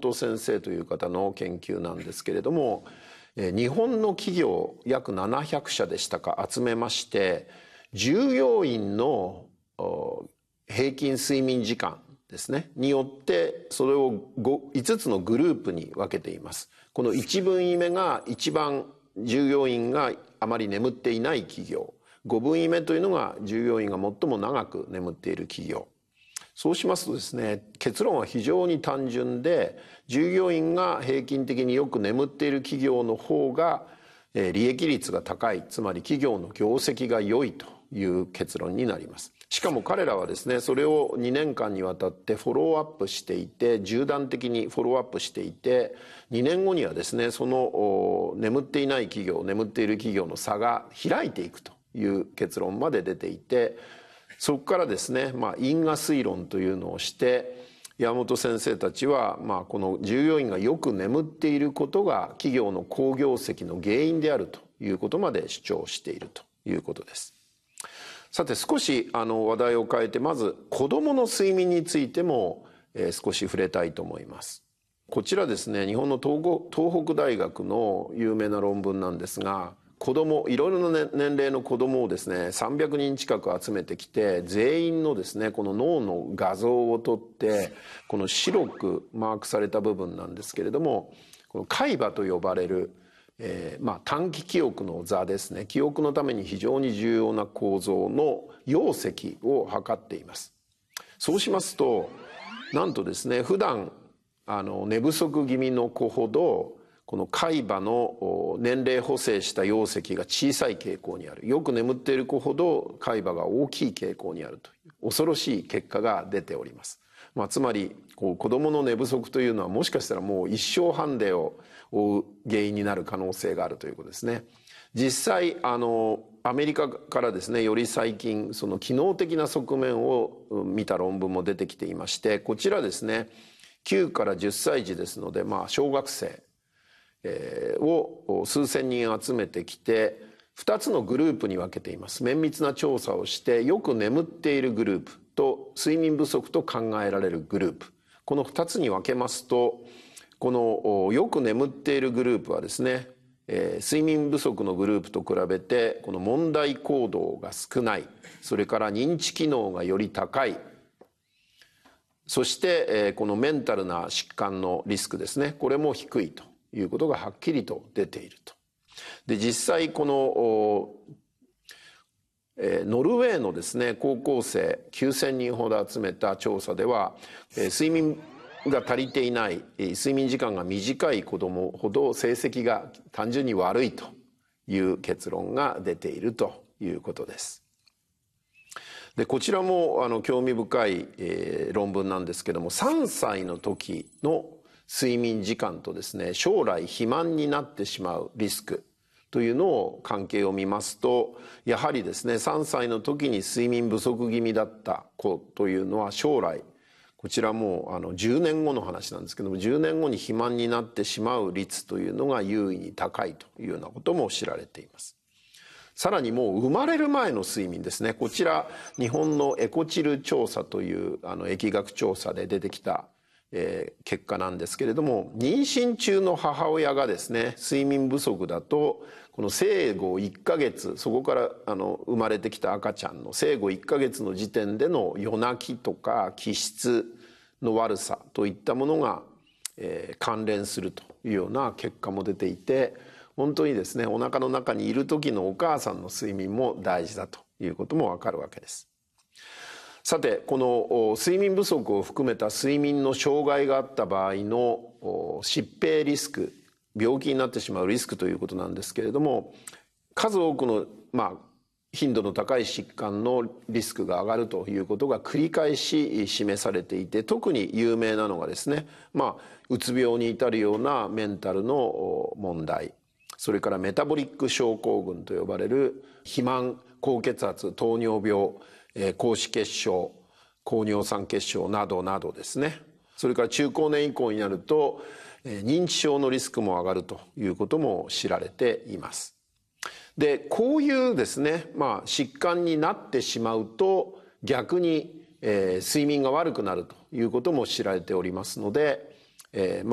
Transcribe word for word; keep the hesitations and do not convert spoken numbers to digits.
本先生という方の研究なんですけれども、日本の企業約ななひゃくしゃでしたか集めまして、従業員の平均睡眠時間ですねによってそれを 5, いつつのグループに分けています。このいちぶんいめが一番従業員があまり眠っていない企業、ごぶんいめというのが従業員が最も長く眠っている企業。そうしますとですね、結論は非常に単純で、従業員が平均的によく眠っている企業の方が利益率が高い、つまり企業の業績が良いという結論になります。しかも彼らはですね、それをにねんかんにわたってフォローアップしていて、縦断的にフォローアップしていて、にねんごにはですね、その眠っていない企業、眠っている企業の差が開いていくという結論まで出ていて、そこからですね、まあ、因果推論というのをして山本先生たちは、まあ、この従業員がよく眠っていることが企業の好業績の原因であるということまで主張しているということです。さて少しあの話題を変えて、まず子どもの睡眠についても、えー、少し触れたいと思います。こちらですね、日本の 東, 東北大学の有名な論文なんですが、子供、いろいろな年齢の子供をですね、さんびゃくにん近く集めてきて、全員のですね、この脳の画像を撮って、この白くマークされた部分なんですけれども、この海馬と呼ばれる、えーまあ、短期記憶の座ですね、記憶のために非常に重要な構造の容積を測っています。そうしますと、なんとですね、普段あの寝不足気味の子ほど、この海馬の年齢補正した容積が小さい傾向にある。よく眠っている子ほど海馬が大きい傾向にあるという恐ろしい結果が出ております。まあ、つまりこう子どもの寝不足というのはもしかしたらもう一生ハンデを負う原因になる可能性があるということですね。実際あのアメリカからですね、より最近その機能的な側面を見た論文も出てきていまして、こちらですね、きゅうからじゅっさい児ですので、まあ小学生を数千人集めてきてふたつのグループに分けています。綿密な調査をして、よく眠っているグループと睡眠不足と考えられるグループ、このふたつに分けますと、このよく眠っているグループはですね、えー、睡眠不足のグループと比べてこの問題行動が少ない、それから認知機能がより高い、そして、えー、このメンタルな疾患のリスクですね、これも低いということがはっきりと出ていると。で実際この、えー、ノルウェーのですね高校生きゅうせんにんほど集めた調査では、えー、睡眠が足りていない、えー、睡眠時間が短い子どもほど成績が単純に悪いという結論が出ているということです。でこちらもあの興味深い、えー、論文なんですけども、さんさいの時の睡眠時間とですね、将来肥満になってしまうリスクというのを関係を見ますと、やはりですね、さんさいの時に睡眠不足気味だった子というのは将来、こちらもあのじゅうねんごの話なんですけども、じゅうねんごに肥満になってしまう率というのが優位に高いというようなことも知られています。さらにもう生まれる前の睡眠ですね、こちら日本のエコチル調査というあの疫学調査で出てきたえー、結果なんですけれども、妊娠中の母親がですね睡眠不足だと、この生後いっかげつ、そこからあの生まれてきた赤ちゃんの生後いっかげつの時点での夜泣きとか気質の悪さといったものが、えー、関連するというような結果も出ていて、本当にですねお腹の中にいる時のお母さんの睡眠も大事だということもわかるわけです。さてこの睡眠不足を含めた睡眠の障害があった場合の疾病リスク、病気になってしまうリスクということなんですけれども、数多くの、まあ、頻度の高い疾患のリスクが上がるということが繰り返し示されていて、特に有名なのがですね、まあ、うつ病に至るようなメンタルの問題、それからメタボリック症候群と呼ばれる肥満、高血圧、糖尿病、高脂血症、高尿酸血症などなどですね。それから中高年以降になると認知症のリスクも上がるということも知られています。でこういうですね、まあ、疾患になってしまうと逆に、えー、睡眠が悪くなるということも知られておりますので、えー